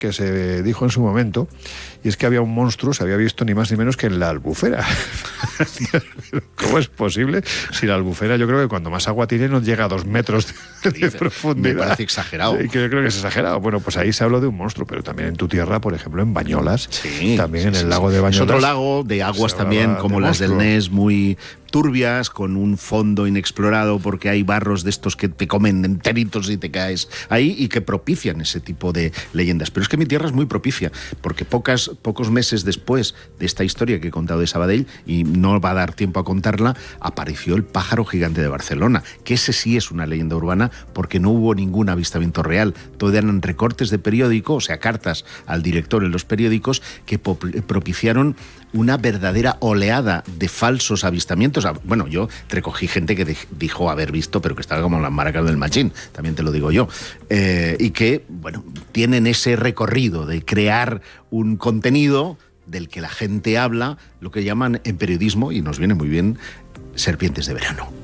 que se dijo en su momento, y es que había un monstruo, se había visto ni más ni menos que en la Albufera. ¿Cómo es posible? Si la Albufera, yo creo que cuando más agua tiene no llega a 2 metros de profundidad. Me parece exagerado. Sí, que yo creo que es exagerado. Bueno, pues ahí se habló de un monstruo, pero también en tu tierra, por ejemplo, en Bañolas, también en el lago de Bañolas. Es otro lago de aguas también, como las del Ness, muy turbias, con un fondo inexplorado, porque hay barros de estos que te comen enteritos y te caes ahí, y que propician ese tipo de leyendas. Pero es que mi tierra es muy propicia, porque pocos meses después de esta historia que he contado de Sabadell, y no va a dar tiempo a contarla, apareció el pájaro gigante de Barcelona, que ese sí es una leyenda urbana, porque no hubo ningún avistamiento real. Todo eran recortes de periódico, o sea, cartas al director en los periódicos, que propiciaron una verdadera oleada de falsos avistamientos. Bueno, yo recogí gente que dijo haber visto, pero que estaba como en las maracas del machín, también te lo digo yo, y que, bueno, tienen ese recorrido de crear un contenido del que la gente habla, lo que llaman en periodismo, y nos viene muy bien, serpientes de verano.